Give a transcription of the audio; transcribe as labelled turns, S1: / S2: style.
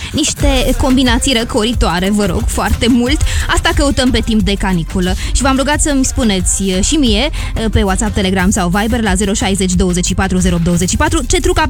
S1: niște combinații răcoritoare, vă rog, foarte mult. Asta căutăm pe timp de caniculă. Și v-am rugat să-mi spuneți și mie pe WhatsApp, Telegram sau Viber la 060 24 024 ce truc